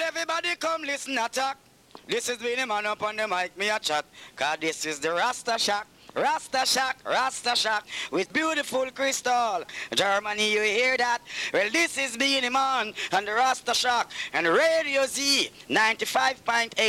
Everybody come listen attack. This is Beenie Man up on the mic, me a chat. Cause this is the Rasta Shack. Rasta Shack, Rasta Shack, with beautiful crystal. Germany, you hear that? Well, this is Beenie Man and the Rasta Shack and Radio Z 95.8.